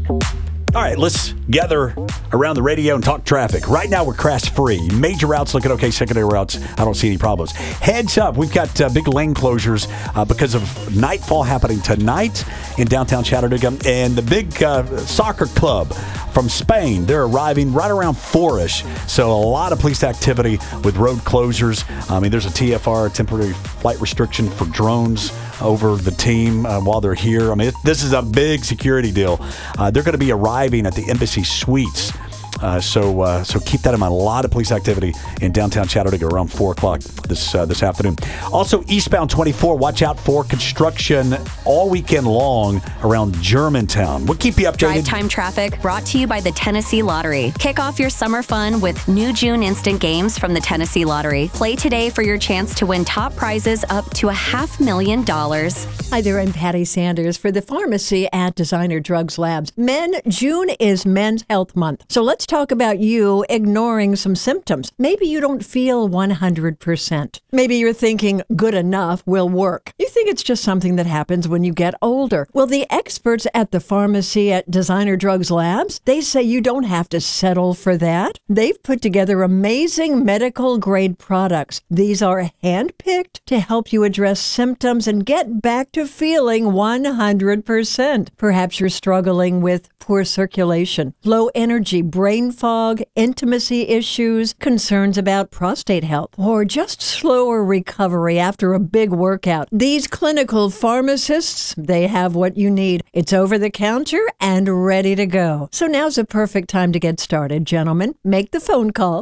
All right, let's gather around the radio and talk traffic. Right now, we're crash-free. Major routes looking okay. Secondary routes, I don't see any problems. Heads up, we've got big lane closures because of nightfall happening tonight in downtown Chattanooga. And the big soccer club from Spain, they're arriving right around 4-ish. So a lot of police activity with road closures. I mean, there's a TFR, temporary flight restriction for drones over the team while they're here. I mean, this is a big security deal. They're going to be arriving at the Embassy Suites. So keep that in mind. A lot of police activity in downtown Chattanooga around 4 o'clock this afternoon. Also, eastbound 24, watch out for construction all weekend long around Germantown. We'll keep you updated. Drive time traffic brought to you by the Tennessee Lottery. Kick off your summer fun with new June instant games from the Tennessee Lottery. Play today for your chance to win top prizes up to $500,000. Hi there, I'm Patty Sanders for the pharmacy at Designer Drugs Labs. June is Men's Health Month. So let's talk about you ignoring some symptoms. Maybe you don't feel 100%. Maybe you're thinking good enough will work. You think it's just something that happens when you get older. Well, the experts at the pharmacy at Designer Drugs Labs, they say you don't have to settle for that. They've put together amazing medical grade products. These are handpicked to help you address symptoms and get back to feeling 100%. Perhaps you're struggling with poor circulation, low energy, brain fog, intimacy issues, concerns about prostate health, or just slower recovery after a big workout. These clinical pharmacists, they have what you need. It's over the counter and ready to go. So now's a perfect time to get started, gentlemen. Make the phone call,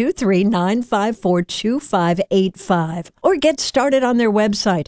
423-954-2585, or get started on their website,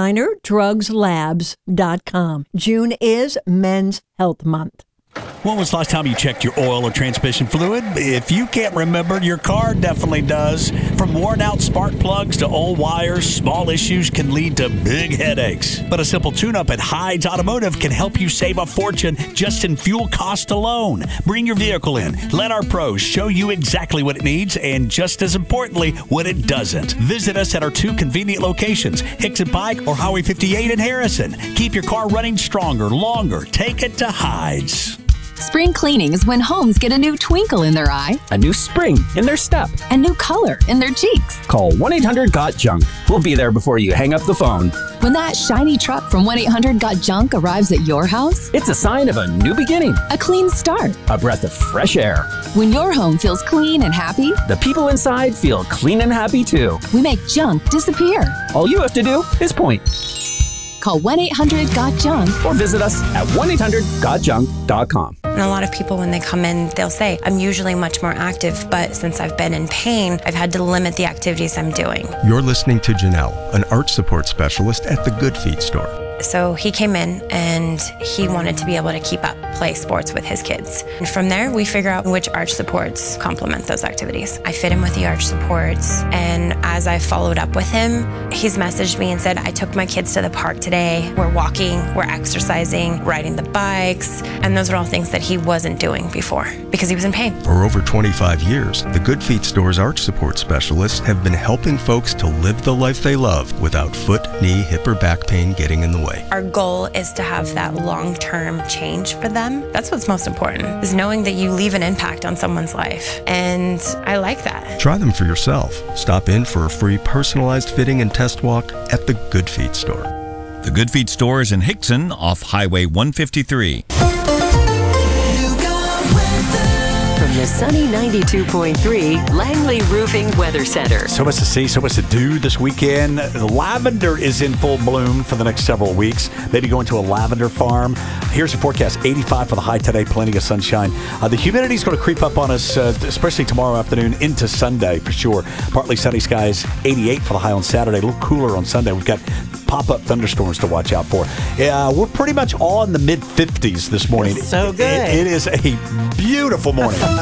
designerdrugslabs.com. June is Men's Health Month. When was the last time you checked your oil or transmission fluid? If you can't remember, your car definitely does. From worn-out spark plugs to old wires, small issues can lead to big headaches. But a simple tune-up at Hyde's Automotive can help you save a fortune just in fuel cost alone. Bring your vehicle in. Let our pros show you exactly what it needs and, just as importantly, what it doesn't. Visit us at our 2 convenient locations, Hickson Pike or Highway 58 in Harrison. Keep your car running stronger, longer. Take it to Hyde's. Spring cleaning is when homes get a new twinkle in their eye, a new spring in their step, a new color in their cheeks. Call 1-800-GOT-JUNK. We'll be there before you hang up the phone. When that shiny truck from 1-800-GOT-JUNK arrives at your house, it's a sign of a new beginning, a clean start, a breath of fresh air. When your home feels clean and happy, the people inside feel clean and happy too. We make junk disappear. All you have to do is point. Call 1-800-GOT-JUNK or visit us at 1-800-GOT-JUNK.com. And a lot of people, when they come in, they'll say, I'm usually much more active, but since I've been in pain, I've had to limit the activities I'm doing. You're listening to Janelle, an arch support specialist at the Good Feet store. So he came in and he wanted to be able to keep up, play sports with his kids. And from there, we figure out which arch supports complement those activities. I fit him with the arch supports. And as I followed up with him, he's messaged me and said, I took my kids to the park today. We're walking, we're exercising, riding the bikes. And those are all things that he wasn't doing before because he was in pain. For over 25 years, the Good Feet store's arch support specialists have been helping folks to live the life they love without foot, knee, hip, or back pain getting in the way. Our goal is to have that long-term change for them. That's what's most important, is knowing that you leave an impact on someone's life. And I like that. Try them for yourself. Stop in for a free personalized fitting and test walk at the Good Feet store. The Good Feet store is in Hickson off Highway 153. From the sunny 92.3 Langley Roofing Weather Center. So much to see, so much to do this weekend. The lavender is in full bloom for the next several weeks. Maybe going to a lavender farm. Here's the forecast, 85 for the high today, plenty of sunshine. The humidity is going to creep up on us, especially tomorrow afternoon into Sunday for sure. Partly sunny skies, 88 for the high on Saturday, a little cooler on Sunday. We've got pop-up thunderstorms to watch out for. We're pretty much all in the mid-50s this morning. So good. It is a beautiful morning.